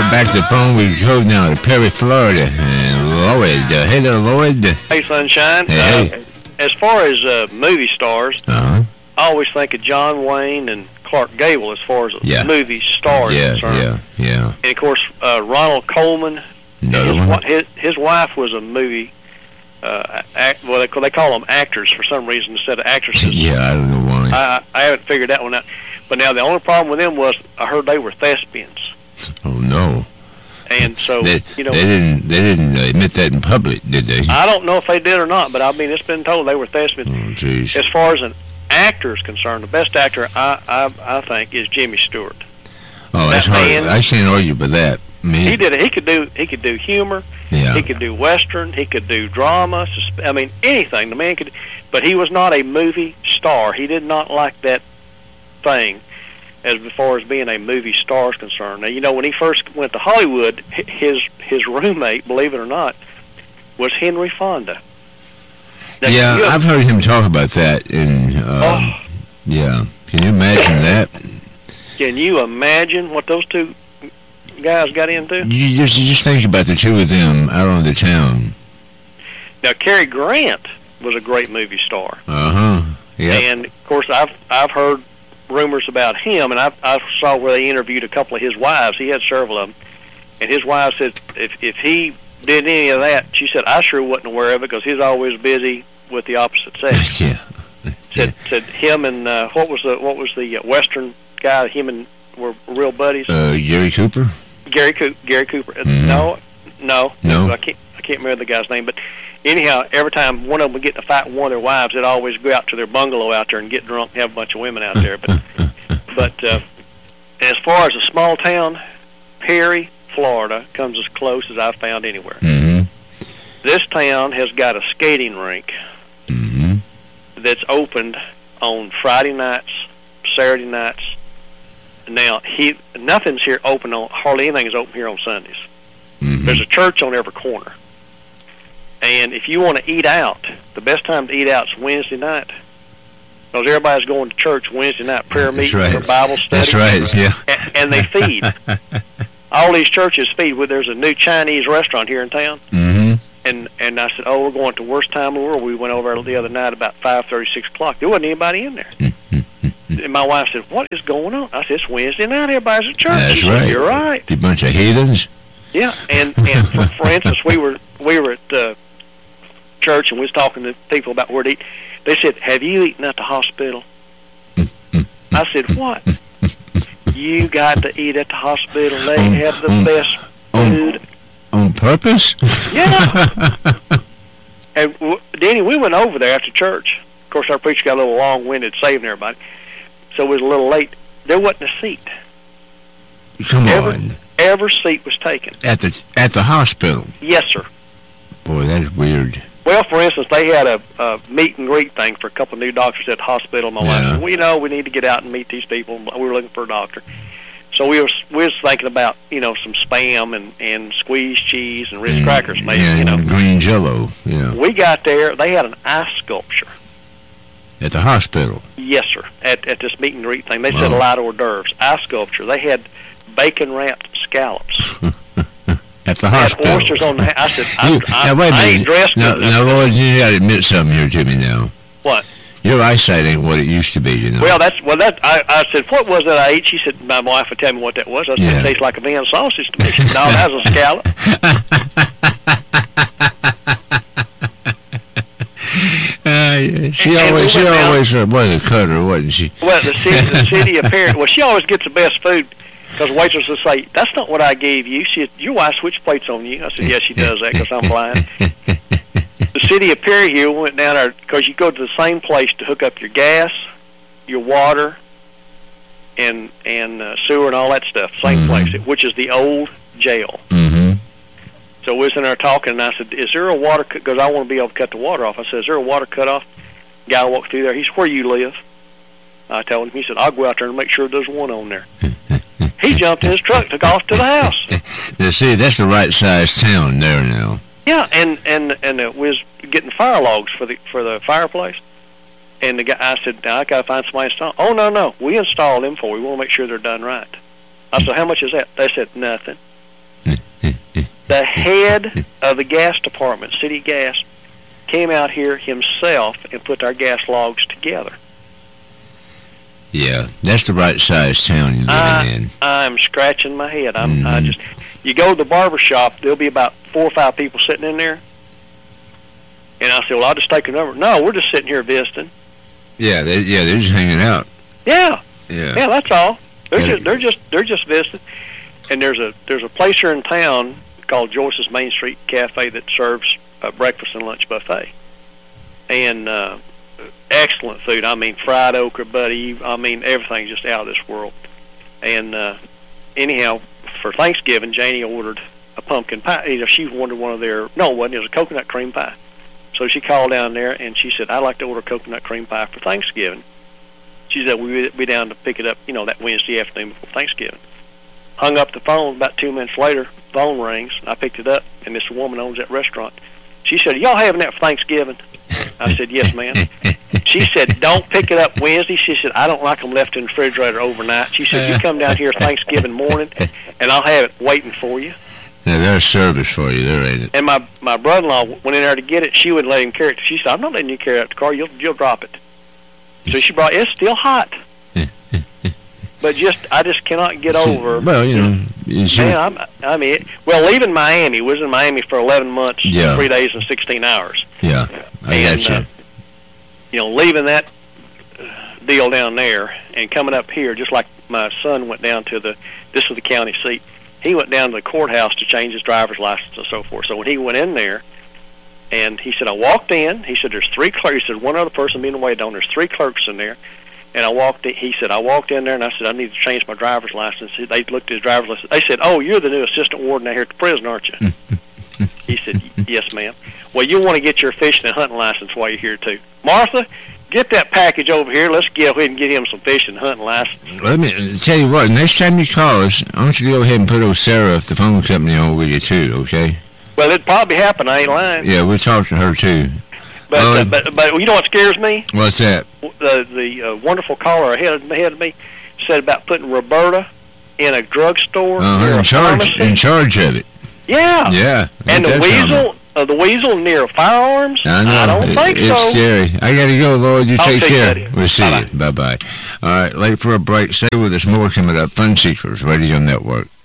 back to the phone. We're going now to Perry, Florida. And Lloyd. Hey there, Lloyd. Hey, Sunshine. Hey. As far as movie stars, Uh-huh. I always think of John Wayne and Clark Gable as far as a movie star is concerned. Yeah. And, of course, Ronald Coleman, his wife was a movie, well, they call them actors for some reason instead of actresses. Yeah, I don't know why. I haven't figured that one out. But now the only problem with them was I heard they were thespians. Oh, no. And so, they didn't admit that in public, did they? I don't know if they did or not, but I mean, it's been told they were thespians. Oh, jeez. As far as an actor is concerned, the best actor I think is Jimmy Stewart. Oh, that's hard. I can't argue with that. I mean, he could do humor. Yeah. He could do western. He could do drama. I mean, anything the man could. But he was not a movie star. He did not like that thing as far as being a movie star is concerned. Now, you know, when he first went to Hollywood, his roommate, believe it or not, was Henry Fonda. Now, yeah, I've heard him talk about that. Yeah, can you imagine that? Can you imagine what those two guys got into? You just think about the two of them out on the town. Now, Cary Grant was a great movie star. Yeah. And of course, I've heard rumors about him, and I saw where they interviewed a couple of his wives. He had several of them, and his wife said if he did any of that, she said I sure wasn't aware of it because he's always busy with the opposite sex. Yeah. Said him and what was the Western guy? Him and were real buddies. Gary Cooper. Gary Cooper. Mm-hmm. No. No. I can't remember the guy's name, but anyhow, every time one of them would get in a fight with one of their wives, they'd always go out to their bungalow out there and get drunk and have a bunch of women out there. But as far as a small town, Perry, Florida, comes as close as I've found anywhere. Mm-hmm. This town has got a skating rink that's opened on Friday nights, Saturday nights. Now, nothing's here open on, hardly anything is open here on Sundays. Mm-hmm. There's a church on every corner. And if you want to eat out, the best time to eat out is Wednesday night. Because everybody's going to church Wednesday night, prayer meeting or Bible study. That's right, yeah. And they feed. All these churches feed. Well, there's a new Chinese restaurant here in town. Mm-hmm. And I said, we're going to the worst time in the world. We went over the other night about 5:30, 6 o'clock. There wasn't anybody in there. And my wife said, what is going on? I said, it's Wednesday night. Everybody's at church. That's said, right. You're right. A bunch of heathens. Yeah, and for instance, we were at church and we was talking to people about where to eat. They said, have you eaten at the hospital? I said, what? You got to eat at the hospital. They have the best food. On purpose? Yeah. And Danny, we went over there after church. Of course, our preacher got a little long-winded saving everybody, so it was a little late. There wasn't a seat. Come on. Every seat was taken. At the hospital? Yes, sir. Boy, that's weird. Well, for instance, they had a meet and greet thing for a couple of new doctors at the hospital. My wife said, well, we need to get out and meet these people. We were looking for a doctor. So we was thinking about, some Spam and squeezed cheese and Ritz crackers maybe, and green Jell-O, yeah. We got there. They had an ice sculpture. At the hospital? Yes, sir, at this meet and greet thing. They said a lot of hors d'oeuvres. Ice sculpture. They had bacon-wrapped scallops. At the hospital? Had oysters on the... I said, I ain't dressed good. Now, Lloyd, you got to admit something here to me now. What? Your eyesight ain't what it used to be, Well, I said, what was that I ate? She said, my wife would tell me what that was. I said, it tastes like a van sausage to me. She said, no, that was a scallop. She always was a cutter, wasn't she? Well, the city of Perry. Well, she always gets the best food because waitresses will say, "That's not what I gave you." She said, "Your wife switched plates on you." I said, "Yes, she does that because I'm blind." The city of Perry here went down there because you go to the same place to hook up your gas, your water, and sewer and all that stuff. Same place, which is the old jail. So we was in there talking, and I said, is there a water cut? Because I want to be able to cut the water off. I said, is there a water cut off? Guy walked through there. He said, where you live? I told him. He said, I'll go out there and make sure there's one on there. He jumped in his truck, took off to the house. Now, see, that's the right size town there now. Yeah, and we was getting fire logs for the fireplace. And the guy, I said, now I got to find somebody to install. Oh, no, we installed them for you. We want to make sure they're done right. I said, how much is that? They said, nothing. The head of the gas department, city gas, came out here himself and put our gas logs together. Yeah, that's the right size town you're living in. I'm scratching my head. You go to the barber shop, there'll be about 4 or 5 people sitting in there. And I said, well, I'll just take a number. No, we're just sitting here visiting. Yeah, they're just hanging out. Yeah, Yeah, that's all. They're just visiting. And there's a place here in town called Joyce's Main Street Cafe that serves a breakfast and lunch buffet, and excellent food. I mean, fried okra, buddy. I mean, everything's just out of this world. And anyhow, for Thanksgiving, Janie ordered a pumpkin pie. You know, she wanted one of their. No, it wasn't. It was a coconut cream pie. So she called down there and she said, "I'd like to order coconut cream pie for Thanksgiving." She said we'd be down to pick it up, you know, that Wednesday afternoon before Thanksgiving. Hung up the phone. About 2 minutes later, phone rings. I picked it up, and this woman owns that restaurant. She said, "Y'all having that for Thanksgiving?" I said, "Yes, ma'am." She said, "Don't pick it up Wednesday." She said, "I don't like them left in the refrigerator overnight." She said, "You come down here Thanksgiving morning, and I'll have it waiting for you." Now, there's service for you there, ain't it? And my brother-in-law went in there to get it. She wouldn't let him carry it. She said, "I'm not letting you carry out the car. You'll drop it." So she brought. It's still hot. But I just cannot get over. Well, you know, man, leaving Miami, was in Miami for 11 months, 3 days and 16 hours. Yeah, I got you. You know, leaving that deal down there and coming up here, just like my son went down to this is the county seat. He went down to the courthouse to change his driver's license and so forth. So when he went in there, and he said, I walked in. He said, there's 3 clerks. He said, one other person being waited on. There's 3 clerks in there. And he said, I walked in there, and I said, I need to change my driver's license. They looked at his driver's license. They said, oh, you're the new assistant warden out here at the prison, aren't you? He said, yes, ma'am. Well, you want to get your fishing and hunting license while you're here, too. Martha, get that package over here. Let's go ahead and get him some fishing and hunting license. Let me tell you what, next time you call us, I want you to go ahead and put old Sarah off the phone company on with you, too, okay? Well, it'd probably happen. I ain't lying. Yeah, we'll talk to her, too. But you know what scares me? What's that? The wonderful caller ahead of me said about putting Roberta in a drugstore. In charge of it. Yeah. Yeah. And the weasel near firearms? I don't think so. It's scary. I got to go, Lord. You take care. We'll see Bye-bye. you. Bye-bye. All right, late for a break. Stay with us. More coming up. Fun Seekers Radio Network.